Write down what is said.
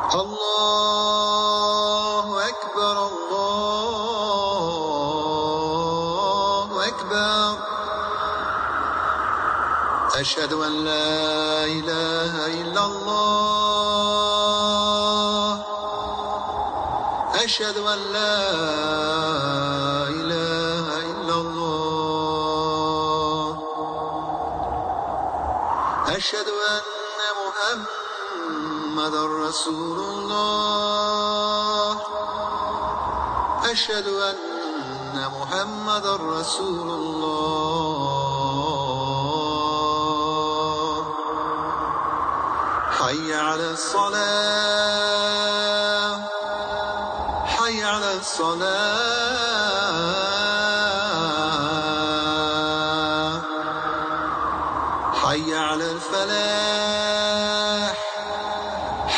الله أكبر الله أكبر. أشهد أن لا إله إلا الله. أشهد أن لا إله إلا الله. أشهد أن محمدا رسول الله. أشهد أن محمدا رسول الله. حي على الصلاة. حي على الصلاة.